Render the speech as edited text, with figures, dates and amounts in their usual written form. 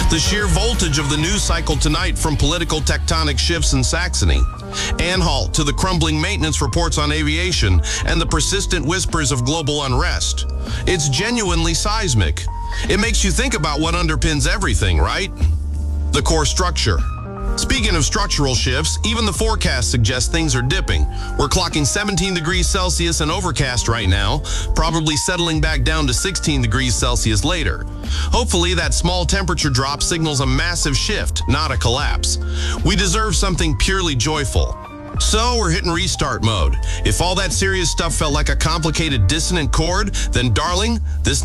The sheer voltage of the news cycle tonight, from political tectonic shifts in Saxony, Anhalt to the crumbling maintenance reports on aviation and the persistent whispers of global unrest. It's genuinely seismic. It makes you think about what underpins everything, right? The core structure. Speaking of structural shifts, even the forecast suggests things are dipping. We're clocking 17 degrees Celsius and overcast right now, probably settling back down to 16 degrees Celsius later. Hopefully that small temperature drop signals a massive shift, not a collapse. We deserve something purely joyful. So we're hitting restart mode. If all that serious stuff felt like a complicated dissonant chord, then darling, this